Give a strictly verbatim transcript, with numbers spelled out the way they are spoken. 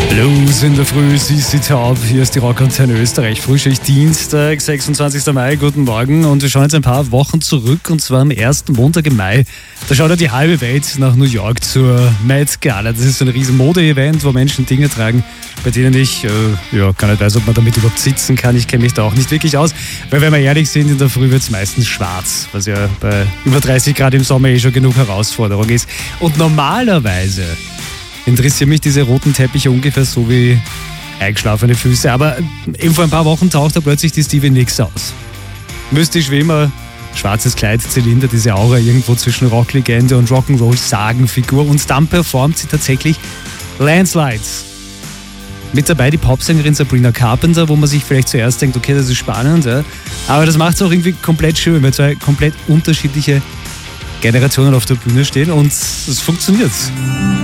Blues in der Früh, Sissi Taub, hier ist die Rockantenne Österreich. Frühschicht Dienstag, sechsundzwanzigster Mai, guten Morgen. Und wir schauen jetzt ein paar Wochen zurück, und zwar am ersten Montag im Mai. Da schaut ja die halbe Welt nach New York zur Met Gala. Das ist so ein riesen Mode-Event, wo Menschen Dinge tragen, bei denen ich äh, ja, gar nicht weiß, ob man damit überhaupt sitzen kann. Ich kenne mich da auch nicht wirklich aus, weil wenn wir ehrlich sind, in der Früh wird es meistens schwarz, was ja bei über dreißig Grad im Sommer eh schon genug Herausforderung ist. Und normalerweise interessieren mich diese roten Teppiche ungefähr so wie eingeschlafene Füße. Aber eben vor ein paar Wochen taucht da plötzlich die Stevie Nicks aus. Mystisch wie immer, schwarzes Kleid, Zylinder, diese Aura irgendwo zwischen Rocklegende und Rock'n'Roll-Sagenfigur. Und dann performt sie tatsächlich Landslides. Mit dabei die Popsängerin Sabrina Carpenter, wo man sich vielleicht zuerst denkt, okay, das ist spannend, ja. Aber das macht es auch irgendwie komplett schön, weil zwei komplett unterschiedliche Generationen auf der Bühne stehen und es funktioniert.